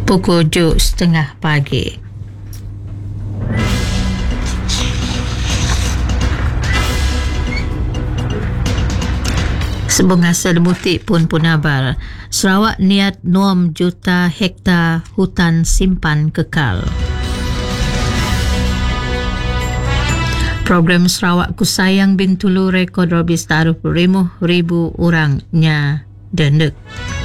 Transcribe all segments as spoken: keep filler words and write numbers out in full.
pukul tujuh setengah pagi. Sebunga selimutik pun punabar. Sarawak niat enam juta hektar hutan simpan kekal. Program Sarawak Ku Sayang Bintulu rekod lebih taruh lima ribu orangnya dendek.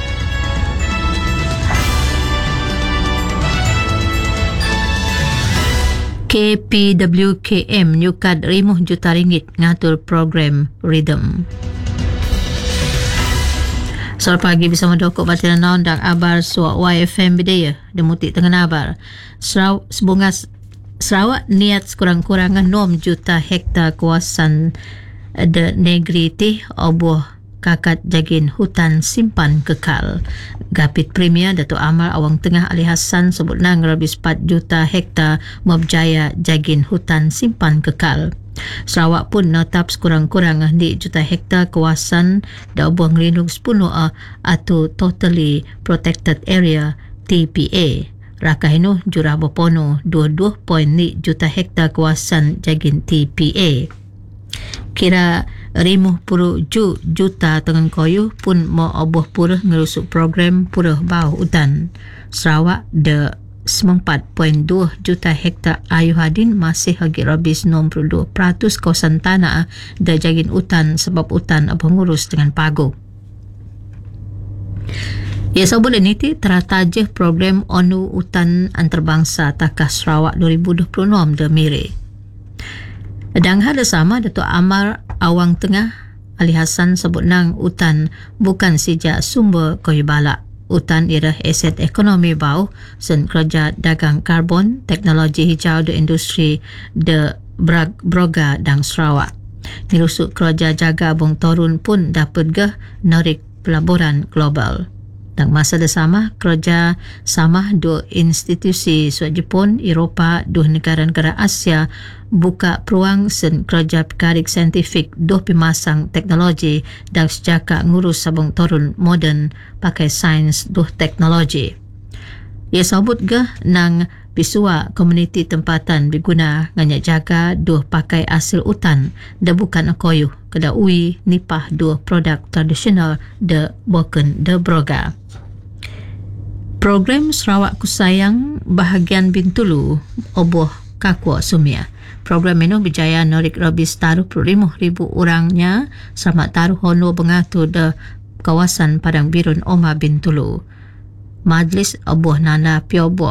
K P W K M nyukad lima juta ringgit ngatur program Rhythm. Selamat pagi bersama Dokok Batiran Naun dan Abar Suak Y F M Bidaya Demutik Tengah Abar. Serau, Sebunga Sarawak niat sekurang-kurangan enam juta hektar kawasan de negeri tih obuh kakat jagin hutan simpan kekal. Gapit Premier Datuk Amal Awang Tengah Ali Hassan sebut nang lebih empat juta hektar memberjaya jagin hutan simpan kekal. Sarawak pun netap sekurang-kurang di juta hektar kawasan da obuh ngelindung sepuluh atau Totally Protected Area T P A. Rakah inu jurah berpono dua puluh dua juta hektar kawasan jagin T P A. Kira lima puluh juta tangan koyu pun mau obuh pura ngerusuk program pura bau hutan. Sarawak de sembilan puluh empat perpuluhan dua juta hektar ayu hadin masih lagi habis enam puluh dua peratus kawasan tanah da jagin hutan sebab hutan abang ngurus dengan pagu. Ya sebut ini teratajah program ONU Hutan Antarabangsa Takah Sarawak dua ribu dua puluh enam de mire. Dan hal sama Datuk Amar Awang Tengah Ali Hassan sebut nang hutan bukan sejak sumber kayu balak. Hutan ialah aset ekonomi bau sen kerja dagang karbon, teknologi hijau de industri de Broga dan Sarawak. Nirusuk kerja jaga bong torun pun dapat gah narik pelaburan global. Dan masa bersama kerja sama dua institusi suat Jepun, Eropah, dua negara-negara Asia buka peluang sen kerja pekarik saintifik dua pemasang teknologi dan sejak ngurus sabung torun moden pakai sains dua teknologi. Ia sebut gah nang pisua komuniti tempatan berguna nganyak jaga dua pakai hasil hutan da bukan akoyu kada ui nipah dua produk tradisional de boken de Broga. Program Sarawak Ku Sayang bahagian Bintulu obuh Kakua Sumia. Program ini berjaya narik lebih taruh lima ribu orangnya sama taruh hono bengatur de kawasan Padang Birun Oma Bintulu. Majlis obuh Nana Piobo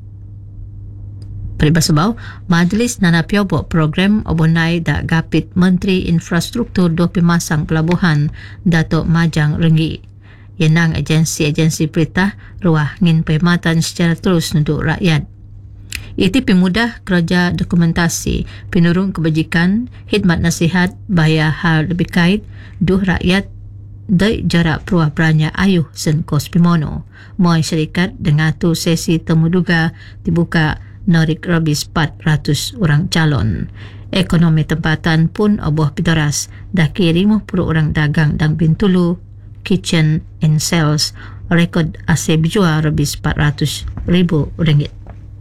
Peribahasa bau, Majlis Nana Piobo program obonai da gapit Menteri Infrastruktur dua pemasang pelabuhan Datuk Majang Renggi. Yenang agensi-agensi perintah ruah ngin perkhidmatan secara terus untuk rakyat. Itu pemudah kerja dokumentasi, penurung kebajikan, khidmat nasihat, bayar hal lebih kait, duh rakyat dari jarak peruah beranya ayuh sen kos pimono. Moi syarikat dengan tu sesi temuduga dibuka narik lebih empat ratus orang calon. Ekonomi tempatan pun obuh pidoras, daki lima puluh orang dagang dan Bintulu, kitchen and sales, rekod asyik berjual lebih empat ratus ribu ringgit.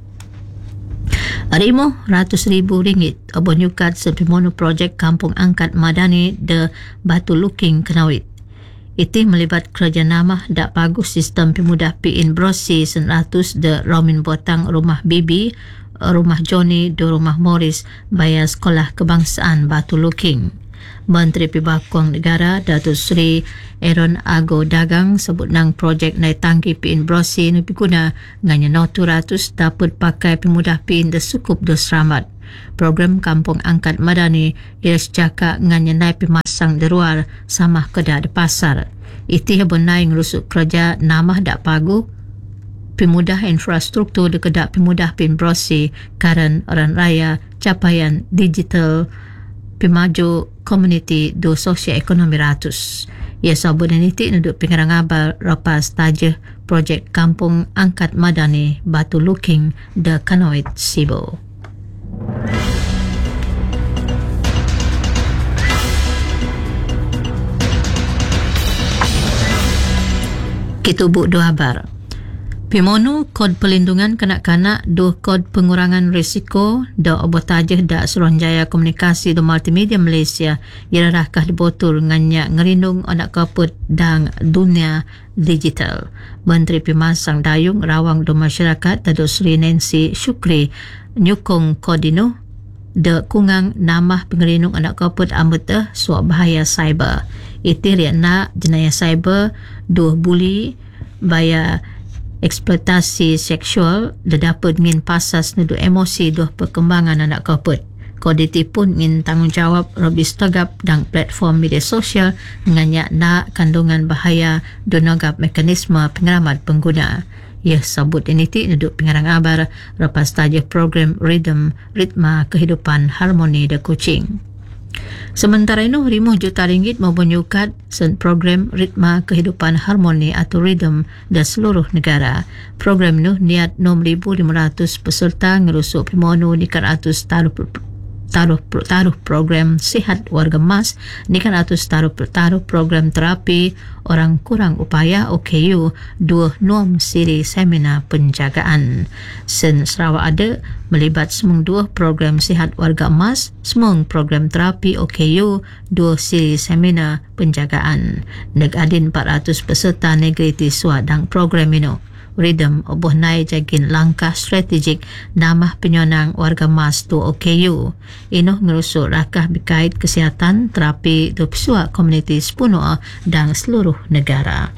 lima ratus ribu ringgit obuh nyukat sepimono projek Kampung Angkat Madani de Batu Luking Kenawit. Itu melibat kerja nama dak bagus sistem pemudah piin brosi seratus de Romin Botang Rumah Bibi, Rumah Johnny de Rumah Morris bayar sekolah kebangsaan Batu Luking. Menteri Pibakong Negara Datuk Seri Aaron Ago Dagang sebut nang projek naik tangki piin brosi nu piguna nganya notu ratus dapat pakai pemudah piin de sukup de seramat. Program Kampung Angkat Madani ia sejaka nganya naik pemasang de luar sama kedah de pasar. Itu hebon naik ngerusuk kerja nama dak pagu pemudah infrastruktur de kedah pemudah piin brosi karen orang raya capaian digital pemaju komuniti do sosioekonomi ratus. Ia sabun ini untuk pengarang abal rapas tajah projek Kampung Angkat Madani Batu Luking de Kanoit Sibo. Kitubuk dua bar. Pimonu kod pelindungan kanak-kanak do kod pengurangan risiko da oboh tajah da Suruhanjaya Komunikasi do Multimedia Malaysia ialah dibotul nganyak ngerindung anak kaput dan dunia digital. Menteri Pemasang Dayung Rawang do Masyarakat Datuk Seri Nancy Shukri nyukung kodino da kungang namah pengerindung anak kaput ambutah suap bahaya cyber. Itu riakna jenayah cyber do buli baya eksploitasi seksual dah dapat ngin pasas nudu emosi doh perkembangan anak kaput. Koditi pun ngin tanggungjawab robis tagap dan platform media sosial nganyak nak kandungan bahaya do nagap mekanisme pengaramat pengguna. Ia sabut ini ti nudu pengarang abar lepas tajuk program Rhythm Ritma Kehidupan Harmoni da Kuching. Sementara itu, lima juta ringgit mempunyukat sen program Ritma Kehidupan Harmoni atau Rhythm dan seluruh negara. Program itu niat enam ribu lima ratus peserta ngerusuk pimonu nikan ratus taruh taruh taruh program sihat warga mas, nikan ratus taruh taruh program terapi orang kurang upaya O K U, dua nom siri seminar penjagaan. Sen Sarawak ada melibat semung dua program sihat warga emas, semung program terapi O K U, dua siri seminar penjagaan. Neg adin empat ratus peserta negeri tiswa dan program ini. Rhythm oboh nai jagin langkah strategik namah penyonang warga mas tu O K U. Ino ngerusuk rakah berkait kesihatan terapi tu pisua komuniti sepenuh dan seluruh negara.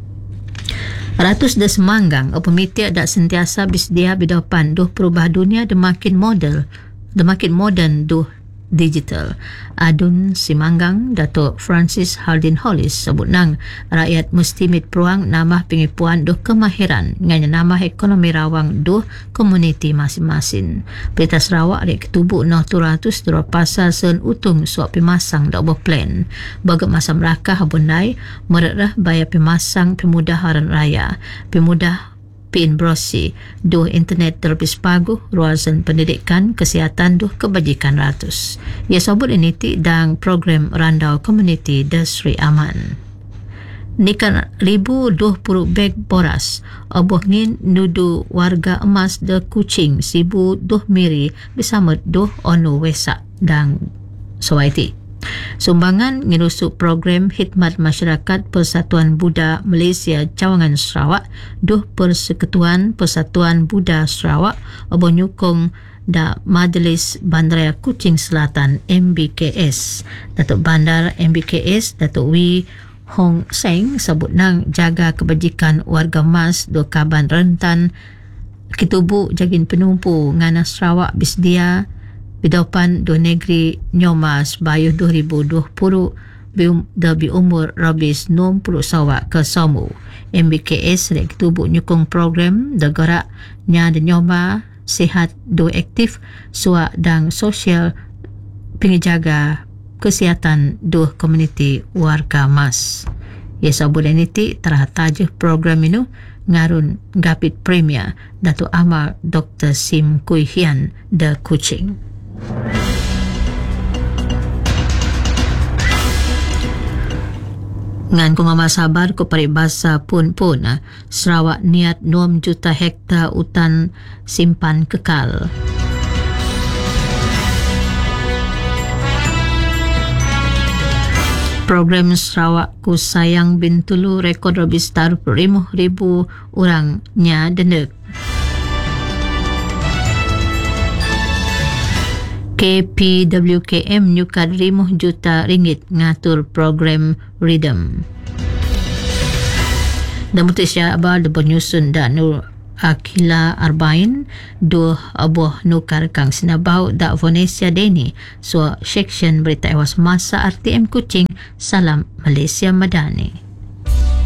Ratus da semanggang pemitik dak sentiasa bisdia bidapan duh perubah dunia demakin model demakin modern duh digital. Adun Simanggang Datuk Francis Haldin Hollis sebut nang rakyat mesti mit peruang namah pengipuan duh kemahiran nganya namah ekonomi rawang duh komuniti masing-masing. Pelita Sarawak rek ketubu noh tu ratus dua pasal sen utung suap pemasang dak oboh plan. Bagat masa merakah abunai mererah bayar pemasang pemudahan raya. Pemudah Pin Brosi, duh internet terlebih paguh, ruasan pendidikan, kesihatan, duh kebajikan ratus. Ia sabut ini ti dan program Randau Community Desri Aman. Nikan ribu dua puluh beg boras, oboh ngin nudu warga emas de Kuching, sibu duh miri bersama duh onu wesak dan sawaiti. Sumbangan ngirusuk program Khidmat Masyarakat Persatuan Buddha Malaysia Cawangan Sarawak, duh Persekutuan Persatuan Buddha Sarawak, oboh nyukung da Majlis Bandaraya Kuching Selatan M B K S. Datuk Bandar M B K S Datuk Wee Hong Seng sebut nang jaga kebajikan warga mas do kaban rentan kitubu jagin penumpu ngana Sarawak bisdia bidapan do negeri nyomas bayuh dua ribu dua puluh dabi umur rabis enam puluh sawak ke Samu. M B K S rek tubuh nyukung program da gerak nya de nyoma sihat do aktif suak dan sosial pengejaga kesihatan do komuniti warga mas. Ia sabut ini terah tajuh program ini ngarun Gapit Premier Datuk Amal Doktor Sim Kui Hian de Kuching. Ngan ko nga masabar ko paribasa pun-pun ah, Sarawak niat enam juta hektar hutan simpan kekal. Program Sarawak ku sayang bintulu rekod rabis taruh lima ribu orangnya dendek. K P W K M nyukad lima juta ringgit ngatur program Rhythm. Dan mutisya abal da penyusun dan Nur Akila Arbain duh abuh nukar kang sinabau da Vonesia Deni so section berita ewas masa R T M Kuching. Salam Malaysia Madani.